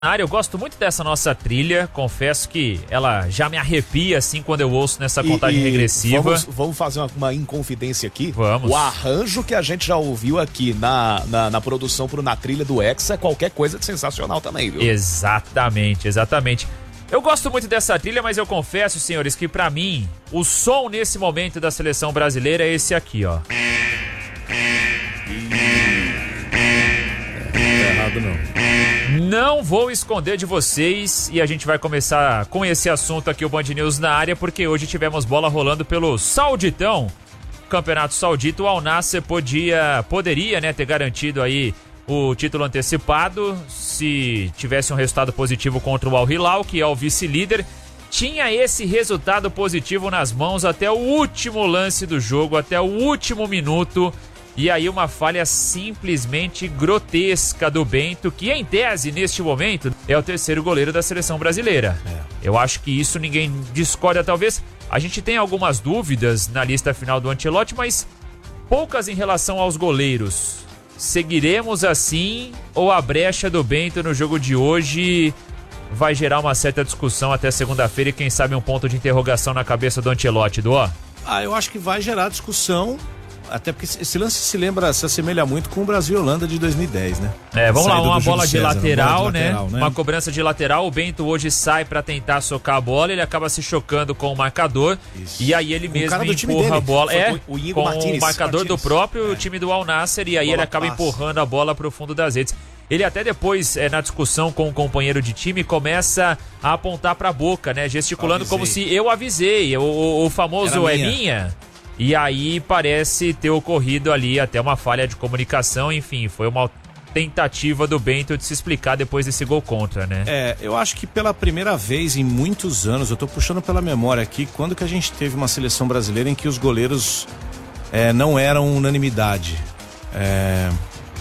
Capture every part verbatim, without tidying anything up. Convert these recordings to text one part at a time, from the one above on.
Eu gosto muito dessa nossa trilha, confesso que ela já me arrepia assim quando eu ouço nessa contagem e, e regressiva. Vamos, vamos fazer uma, uma inconfidência aqui? Vamos. O arranjo que a gente já ouviu aqui na, na, na produção pro Na Trilha do Hexa é qualquer coisa de sensacional também, viu? Exatamente, exatamente. Eu gosto muito dessa trilha, mas eu confesso, senhores, que pra mim, o som nesse momento da seleção brasileira é esse aqui, ó. Não tá errado não. Não vou esconder de vocês e a gente vai começar com esse assunto aqui, o Band News na área, porque hoje tivemos bola rolando pelo Sauditão, Campeonato Saudita. O Al Nassr podia, poderia, né, ter garantido aí o título antecipado se tivesse um resultado positivo contra o Al Hilal, que é o vice-líder. Tinha esse resultado positivo nas mãos até o último lance do jogo, até o último minuto. E aí uma falha simplesmente grotesca do Bento, que em tese, neste momento, é o terceiro goleiro da seleção brasileira. É. Eu acho que isso ninguém discorda, talvez. A gente tem algumas dúvidas na lista final do Ancelotti, mas poucas em relação aos goleiros. Seguiremos assim ou a brecha do Bento no jogo de hoje vai gerar uma certa discussão até segunda-feira e quem sabe um ponto de interrogação na cabeça do Ancelotti, Dó? Ah, eu acho que vai gerar discussão. Até porque esse lance se lembra, se assemelha muito com o Brasil e Holanda de dois mil e dez, né? É, vamos lá, uma bola de, César, lateral, bola de né? lateral, né? Uma cobrança de lateral, o Bento hoje sai pra tentar socar a bola, ele acaba se chocando com o marcador. Isso. E aí ele com mesmo empurra a bola. É, o, o com Martínez, o marcador Martínez. do próprio é. time do Al Nassr, e aí bola ele acaba passa. empurrando a bola pro fundo das redes. Ele até depois, é, na discussão com o companheiro de time, começa a apontar pra boca, né? Gesticulando como se eu avisei, o, o, o famoso é minha. E aí parece ter ocorrido ali até uma falha de comunicação, enfim, foi uma tentativa do Bento de se explicar depois desse gol contra, né? É, eu acho que pela primeira vez em muitos anos, eu tô puxando pela memória aqui, quando que a gente teve uma seleção brasileira em que os goleiros é, não eram unanimidade? É...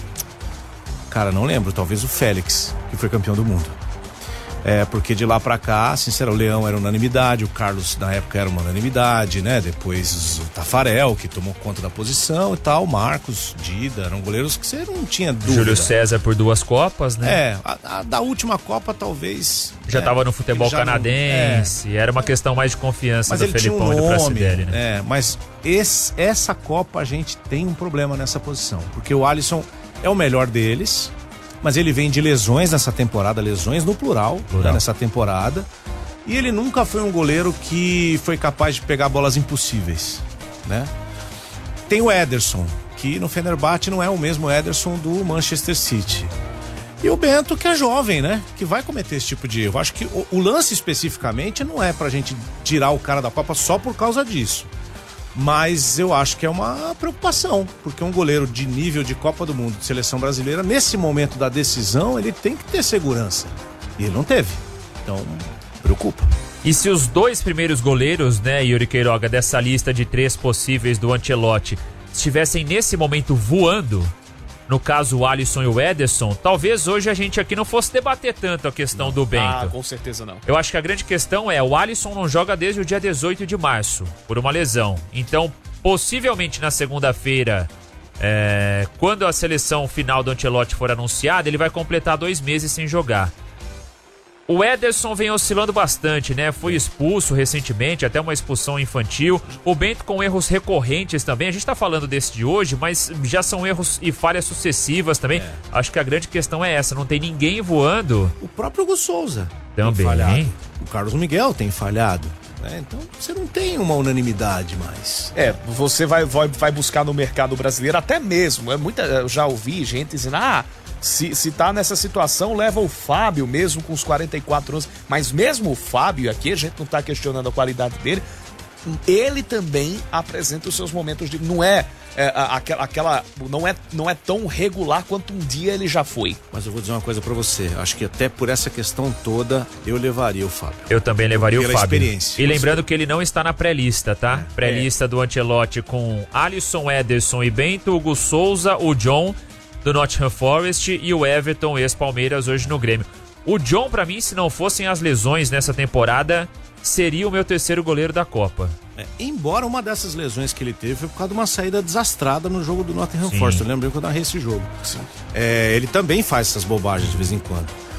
Cara, não lembro, talvez o Félix, que foi campeão do mundo. É, porque de lá pra cá, sincero, o Leão era unanimidade, o Carlos na época era uma unanimidade, né? Depois o Tafarel, que tomou conta da posição e tal, Marcos, Dida, eram goleiros que você não tinha dúvida. Júlio César por duas Copas, né? É, a, a da última Copa talvez... Já é, tava no futebol canadense, não, é, era uma questão mais de confiança do Felipão um e do Pracidelli, né? É, mas esse, essa Copa a gente tem um problema nessa posição, porque o Alisson é o melhor deles... Mas ele vem de lesões nessa temporada, lesões no plural, plural. Né, nessa temporada. E ele nunca foi um goleiro que foi capaz de pegar bolas impossíveis, né? Tem o Ederson, que no Fenerbahçe não é o mesmo Ederson do Manchester City. E o Bento, que é jovem, né? Que vai cometer esse tipo de erro. Acho que o, o lance especificamente não é pra gente tirar o cara da Copa só por causa disso. Mas eu acho que é uma preocupação, porque um goleiro de nível de Copa do Mundo, de seleção brasileira, nesse momento da decisão, ele tem que ter segurança. E ele não teve. Então, preocupa. E se os dois primeiros goleiros, né, Yuri Queiroga, dessa lista de três possíveis do Ancelotti, estivessem nesse momento voando, no caso o Alisson e o Ederson, talvez hoje a gente aqui não fosse debater tanto a questão não. do Bento. Ah, com certeza não. Eu acho que a grande questão é, o Alisson não joga desde o dia dezoito de março, por uma lesão. Então, possivelmente na segunda-feira, é, quando a seleção final do Ancelotti for anunciada, ele vai completar dois meses sem jogar. O Ederson vem oscilando bastante, né? Foi expulso recentemente, até uma expulsão infantil. O Bento com erros recorrentes também. A gente tá falando desse de hoje, mas já são erros e falhas sucessivas também. É. Acho que a grande questão é essa, não tem ninguém voando. O próprio Hugo Souza também tem falhado. O Carlos Miguel tem falhado. É, então você não tem uma unanimidade mais. É, você vai, vai, vai buscar no mercado brasileiro até mesmo. É muita, eu já ouvi gente dizendo, ah... Se, se tá nessa situação, leva o Fábio mesmo com os quarenta e quatro anos. Mas mesmo o Fábio aqui, a gente não tá questionando a qualidade dele, ele também apresenta os seus momentos de... Não é, é aquela, aquela não é não é tão regular quanto um dia ele já foi. Mas eu vou dizer uma coisa pra você, acho que até por essa questão toda eu levaria o Fábio. Eu também levaria Pela o Fábio. Experiência. E lembrando que ele não está na pré-lista, tá? É. Pré-lista do Ancelotti com Alisson, Ederson e Bento, Hugo Souza, o John do Nottingham Forest e o Everton, ex-Palmeiras, hoje no Grêmio. O John, pra mim, se não fossem as lesões nessa temporada, seria o meu terceiro goleiro da Copa. É, embora uma dessas lesões que ele teve foi por causa de uma saída desastrada no jogo do Nottingham Forest. Eu lembro que eu narrei esse jogo. É, ele também faz essas bobagens de vez em quando.